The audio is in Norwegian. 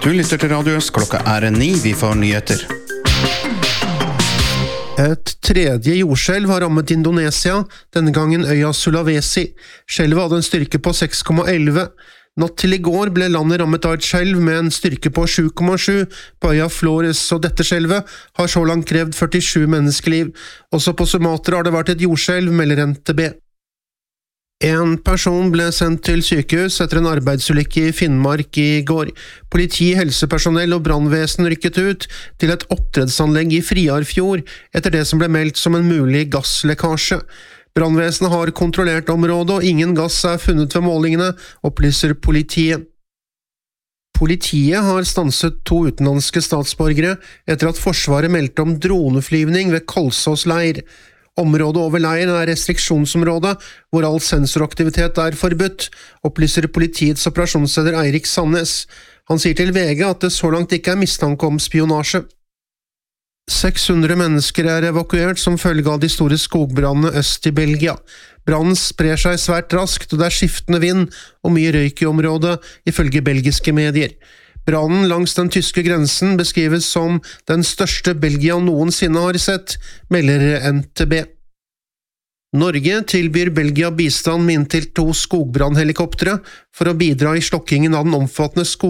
Du lytter til Radio Øst, klokka 9, vi får nyheter. Et tredje jordskjelv har rammet Indonesia, denne gangen øya Sulawesi. Skjelvet hadde en styrke på 6,11. Natt til i går ble landet rammet av et skjelv med en styrke på 7,7 på øya Flores, og dette skjelvet har så langt krevd 47 menneskeliv. Også på Sumatra har det vært et jordskjelv, melder NTB. En person ble sendt til sykehus etter en arbeidsulykke i Finnmark i går. Politi, helsepersonell og brannvesen rykket ut til et oppdrettsanlegg i Friarfjord etter det som ble meldt som en mulig gasslekkasje. Brannvesenet har kontrollert området, og ingen gass er funnet ved målingene, opplyser politiet. Politiet har stanset 2 utenlandske statsborgere etter at Forsvaret meldte om droneflyvning ved Kolsås leir. Området over leiren er restriksjonsområde, hvor all sensoraktivitet er forbudt, opplyser politiets operasjonsleder Eirik Sandnes. Han sier til VG at det så langt ikke er mistanke om spionasje. 600 mennesker er evakuert som følge av de store skogbrannene øst i Belgia. Brannen sprer seg svært raskt, og det er skiftende vind og mye røyk i området, ifølge belgiske medier. Brannen langs den tyske grensen beskrives som den største Belgia noensinne har sett, melder NTB. Norge tilbyr Belgia bistand med inntil 2 skogbrannhelikoptre for å bidra i slokkingen av den omfattende